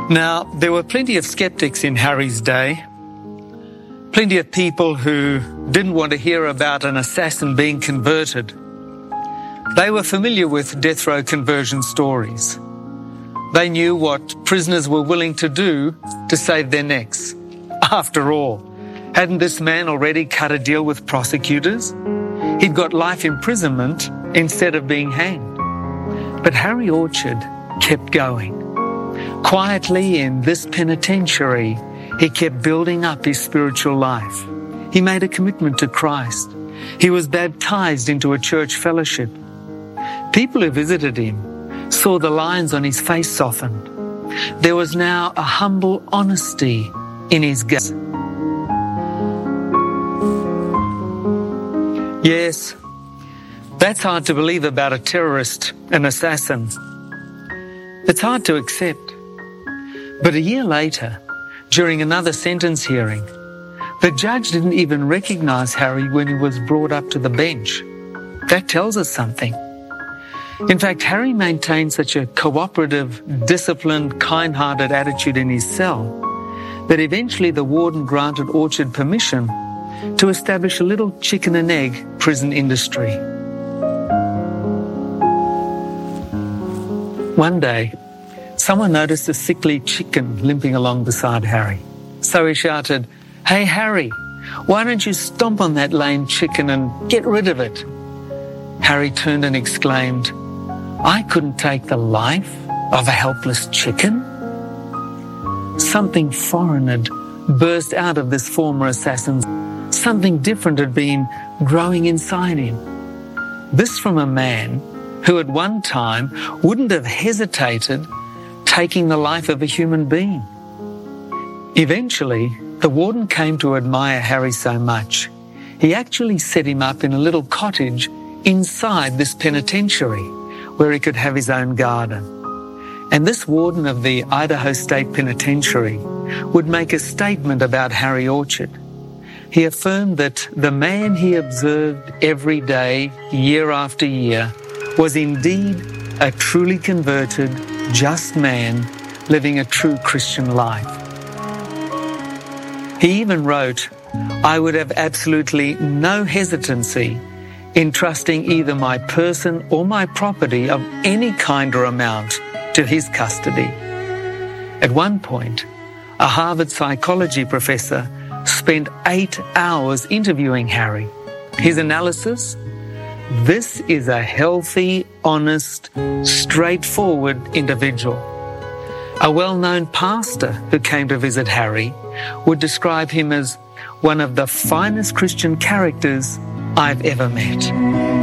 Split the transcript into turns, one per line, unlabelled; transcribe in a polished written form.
Now, there were plenty of skeptics in Harry's day, plenty of people who didn't want to hear about an assassin being converted. They were familiar with death row conversion stories. They knew what prisoners were willing to do to save their necks. After all, hadn't this man already cut a deal with prosecutors? He'd got life imprisonment instead of being hanged. But Harry Orchard kept going. Quietly in this penitentiary, he kept building up his spiritual life. He made a commitment to Christ. He was baptized into a church fellowship. People who visited him saw the lines on his face softened. There was now a humble honesty in his gaze. Yes, that's hard to believe about a terrorist, an assassin. It's hard to accept. But a year later, during another sentence hearing, the judge didn't even recognize Harry when he was brought up to the bench. That tells us something. In fact, Harry maintained such a cooperative, disciplined, kind-hearted attitude in his cell that eventually the warden granted Orchard permission to establish a little chicken and egg prison industry. One day, someone noticed a sickly chicken limping along beside Harry. So he shouted, "Hey, Harry, why don't you stomp on that lame chicken and get rid of it?" Harry turned and exclaimed, "I couldn't take the life of a helpless chicken." Something foreign had burst out of this former assassin. Something different had been growing inside him. This from a man who at one time wouldn't have hesitated taking the life of a human being. Eventually, the warden came to admire Harry so much, he actually set him up in a little cottage inside this penitentiary where he could have his own garden. And this warden of the Idaho State Penitentiary would make a statement about Harry Orchard. He affirmed that the man he observed every day, year after year, was indeed a truly converted, just man living a true Christian life. He even wrote, "I would have absolutely no hesitancy in trusting either my person or my property of any kind or amount to his custody." At one point, a Harvard psychology professor spent 8 hours interviewing Harry. His analysis: this is a healthy, honest, straightforward individual. A well-known pastor who came to visit Harry would describe him as one of the finest Christian characters I've ever met.